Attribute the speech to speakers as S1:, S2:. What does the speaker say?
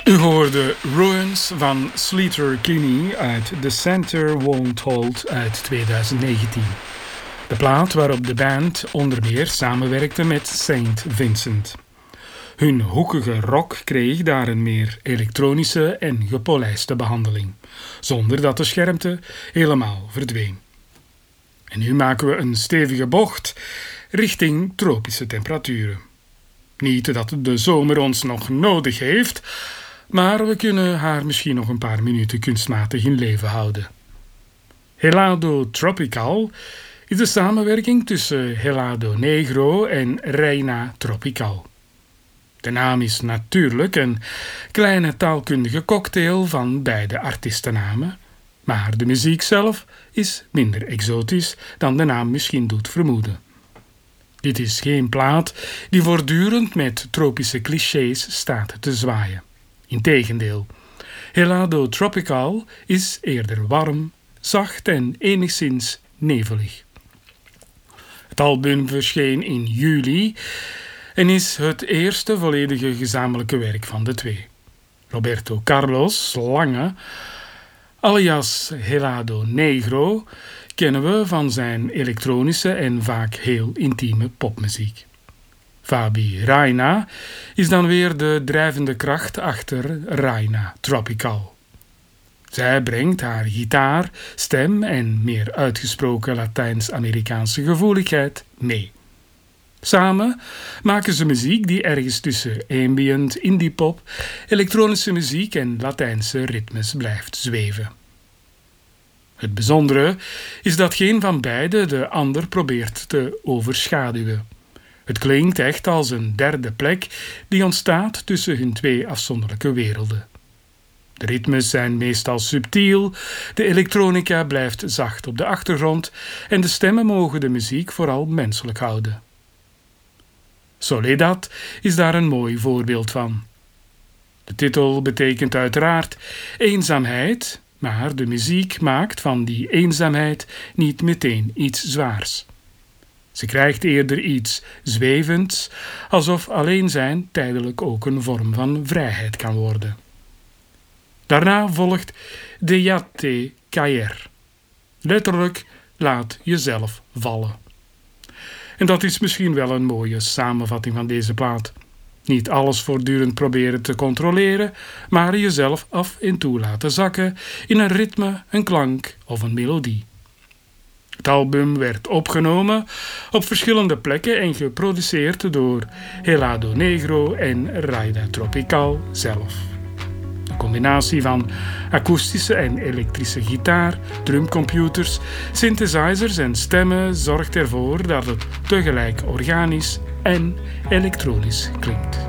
S1: U hoorde Ruins van Sleater Kinney uit The Center Won't Hold uit 2019. De plaat waarop de band onder meer samenwerkte met Saint Vincent. Hun hoekige rock kreeg daar een meer elektronische en gepolijste behandeling, zonder dat de schermte helemaal verdween. En nu maken we een stevige bocht richting tropische temperaturen. Niet dat de zomer ons nog nodig heeft, maar we kunnen haar misschien nog een paar minuten kunstmatig in leven houden. Helado Tropical is de samenwerking tussen Helado Negro en Reina Tropical. De naam is natuurlijk een kleine taalkundige cocktail van beide artiestennamen, maar de muziek zelf is minder exotisch dan de naam misschien doet vermoeden. Dit is geen plaat die voortdurend met tropische clichés staat te zwaaien. Integendeel, Helado Tropical is eerder warm, zacht en enigszins nevelig. Het album verscheen in juli en is het eerste volledige gezamenlijke werk van de twee. Roberto Carlos Lange, alias Helado Negro, kennen we van zijn elektronische en vaak heel intieme popmuziek. Fabi Reina is dan weer de drijvende kracht achter Reina Tropical. Zij brengt haar gitaar, stem en meer uitgesproken Latijns-Amerikaanse gevoeligheid mee. Samen maken ze muziek die ergens tussen ambient, indiepop, elektronische muziek en Latijnse ritmes blijft zweven. Het bijzondere is dat geen van beiden de ander probeert te overschaduwen. Het klinkt echt als een derde plek die ontstaat tussen hun twee afzonderlijke werelden. De ritmes zijn meestal subtiel, de elektronica blijft zacht op de achtergrond en de stemmen mogen de muziek vooral menselijk houden. Soledad is daar een mooi voorbeeld van. De titel betekent uiteraard eenzaamheid, maar de muziek maakt van die eenzaamheid niet meteen iets zwaars. Ze krijgt eerder iets zwevends, alsof alleen zijn tijdelijk ook een vorm van vrijheid kan worden. Daarna volgt Déjate caer. Letterlijk, laat jezelf vallen. En dat is misschien wel een mooie samenvatting van deze plaat. Niet alles voortdurend proberen te controleren, maar jezelf af en toe laten zakken in een ritme, een klank of een melodie. Het album werd opgenomen op verschillende plekken en geproduceerd door Helado Negro en Reina Tropical zelf. De combinatie van akoestische en elektrische gitaar, drumcomputers, synthesizers en stemmen zorgt ervoor dat het tegelijk organisch en elektronisch klinkt.